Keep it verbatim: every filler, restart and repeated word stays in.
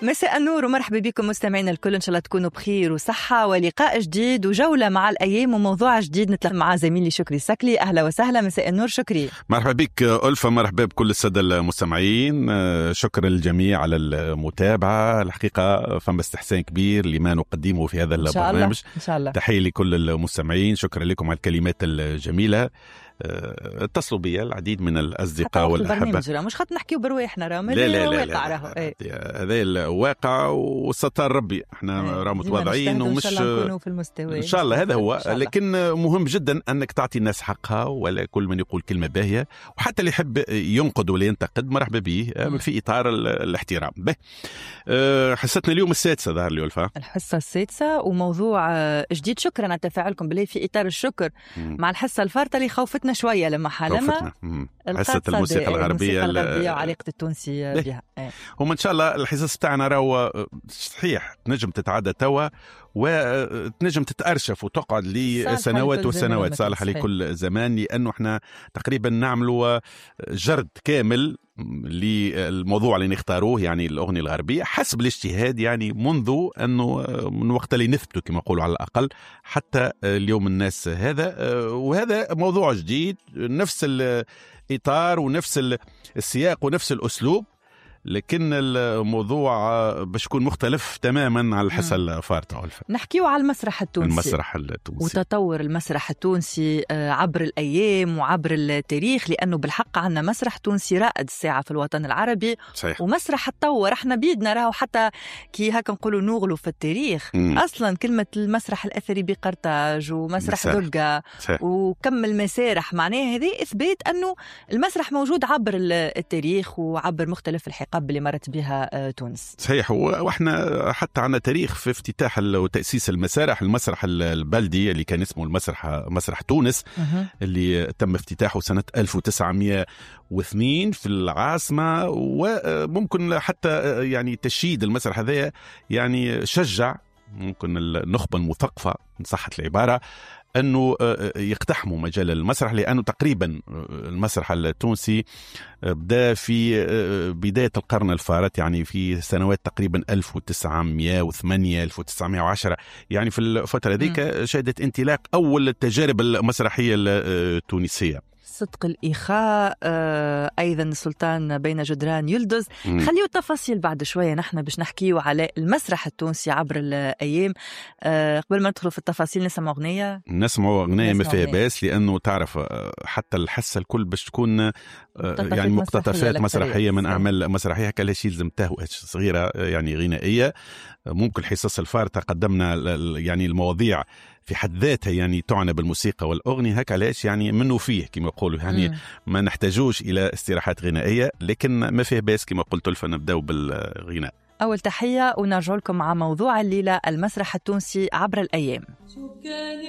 مساء النور ومرحبا بكم مستمعينا الكل، إن شاء الله تكونوا بخير وصحة، ولقاء جديد وجولة مع الأيام وموضوع جديد نتلاقى مع زميلي شكري سكلي. أهلا وسهلا، مساء النور شكري. مرحبا بك ألفة، مرحبا بكل السادة المستمعين. شكرا للجميع على المتابعة. الحقيقة فما استحسان كبير لما نقدمه في هذا البرنامج. إن شاء الله. تحية لكل المستمعين، شكرا لكم على الكلمات الجميلة. اتصلوا بي العديد من الأصدقاء والأحبة، مش خط نحكيو برواحنا، راه لا لا لا, لا, لا. هذا الواقع وستار ربي، احنا راه متواضعين ومش إن شاء الله نكونوا في المستوى إن شاء الله. هذا هو، لكن مهم جدا أنك تعطي الناس حقها، ولا كل من يقول كلمة باهية، وحتى اللي يحب ينقد ولا ينتقد مرحبا به في إطار الاحترام. به حصتنا اليوم السادسة ظهر لي ألفا، الحصة السادسة وموضوع جديد. شكرا على تفاعلكم بالله في إطار الشكر مم. مع الحصة الفارطة اللي خوفتنا شوية لما حالما حصة الموسيقى الغربية, الغربية وعلاقة التونسي بها. هم إن شاء الله الحصص بتاعنا راهو صحيح تنجم تتعدى توا وتنجم تتأرشف وتقعد لسنوات وسنوات، صالح لكل زمان، لأنه احنا تقريبا نعملوا جرد كامل للموضوع اللي نختاروه، يعني الأغنية الغربية حسب الاجتهاد، يعني منذ أنه من وقت اللي نثبتوا كما يقولوا على الأقل حتى اليوم الناس هذا. وهذا موضوع جديد، نفس الإطار ونفس السياق ونفس الأسلوب، لكن الموضوع باش يكون مختلف تماما على الحصة الفارطة. نحكيو على المسرح التونسي المسرح التونسي وتطور المسرح التونسي عبر الأيام وعبر التاريخ، لأنه بالحق عنا مسرح تونسي رائد الساعة في الوطن العربي. صحيح. ومسرح تطور، احنا بيدنا راهو حتى كي هكا نقولوا نغلو في التاريخ. مم. أصلا كلمة المسرح الأثري بقرطاج ومسرح دقة وكم المسارح، معناها هذه إثبات أنه المسرح موجود عبر التاريخ وعبر مختلف الحقائق اللي مرت بها تونس. صحيح. واحنا حتى عنا تاريخ في افتتاح وتأسيس المسارح. المسرح البلدي اللي كان اسمه المسرح مسرح تونس أه. اللي تم افتتاحه سنة ألف وتسعمائة واثنين في العاصمة، وممكن حتى يعني تشييد المسرح هذا يعني شجع ممكن النخبة المثقفة إن صحت العبارة أنه يقتحموا مجال المسرح، لأنه تقريبا المسرح التونسي بدأ في بداية القرن الفارط، يعني في سنوات تقريبا ألف وتسعمائة وثمانية ألف وتسعمائة وعشرة، يعني في الفترة ذيك شهدت انطلاق أول التجارب المسرحية التونسية. صدق الإخاء، آه، أيضا السلطان بين جدران يلدز. خليو التفاصيل بعد شوية نحن باش نحكيو على المسرح التونسي عبر الأيام. آه، قبل ما ندخلوا في التفاصيل نسمع أغنية نسمع أغنية ما فيها باس، لأنه تعرف حتى الحصة الكل باش تكون يعني مقتطفات مسرحية من أعمال مسرحية هكا لا شيء لازم تهوى صغيرة يعني غنائية. ممكن حصص الفارطة قدمنا يعني المواضيع في حد ذاتها يعني تعنى بالموسيقى والأغنية هكا، علاش يعني منه فيه كما يقولوا، يعني مم. ما نحتاجوش إلى استراحات غنائية، لكن ما فيه باس كما قلت لفا نبدأ بالغناء. أول تحية ونرجع لكم مع موضوع الليلة، المسرح التونسي عبر الأيام.